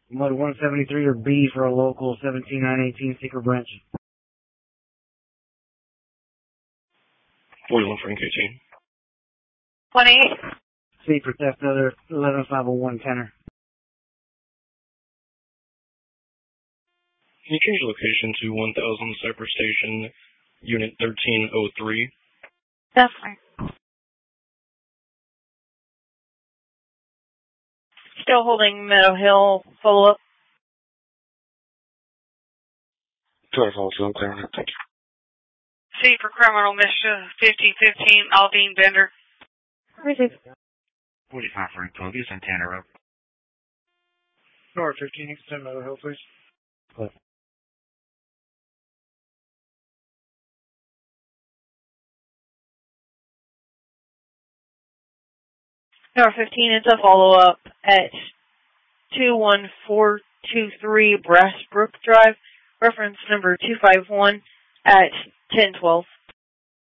Mode 173 or B for a local 17918 Secret Branch. 41 for NKT. 28. C for theft other 11501 tenor. Can you change location to 1000 Cypress Station, Unit 1303? Definitely. Still holding Meadow Hill follow-up. 2 clear on it, thank you. C for criminal mischief, 5015 Aldine Bender. 45 for Columbia, Santana Road. North 15, extend Meadow Hill, please. Cliff. Number 15 is a follow-up at 21423 Brassbrook Drive, reference number 251 at 1012.